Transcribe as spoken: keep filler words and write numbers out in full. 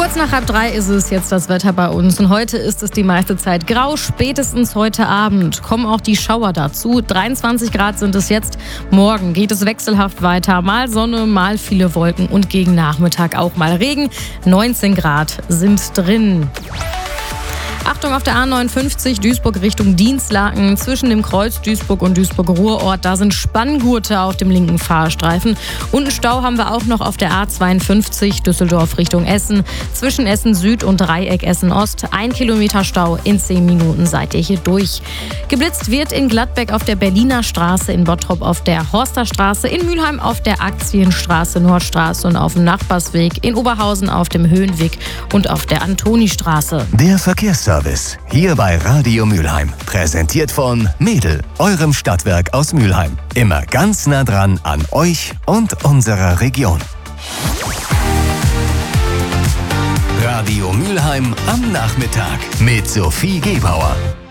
Kurz nach halb drei ist es jetzt das Wetter bei uns und heute ist es die meiste Zeit grau. Spätestens heute Abend kommen auch die Schauer dazu. dreiundzwanzig Grad sind es jetzt. Morgen geht es wechselhaft weiter. Mal Sonne, mal viele Wolken und gegen Nachmittag auch mal Regen. neunzehn Grad sind drin. Achtung auf der A neunundfünfzig Duisburg Richtung Dinslaken. Zwischen dem Kreuz Duisburg und Duisburg-Ruhrort, da sind Spanngurte auf dem linken Fahrstreifen. Und einen Stau haben wir auch noch auf der A zweiundfünfzig Düsseldorf Richtung Essen. Zwischen Essen Süd und Dreieck Essen Ost. Ein Kilometer Stau, in zehn Minuten seid ihr hier durch. Geblitzt wird in Gladbeck auf der Berliner Straße, in Bottrop auf der Horsterstraße, in Mülheim auf der Aktienstraße, Nordstraße und auf dem Nachbarsweg, in Oberhausen auf dem Höhenweg und auf der Antonistraße. Der Verkehrsservice. Hier bei Radio Mülheim. Präsentiert von Mädel, eurem Stadtwerk aus Mülheim. Immer ganz nah dran an euch und unserer Region. Radio Mülheim am Nachmittag mit Sophie Gebauer.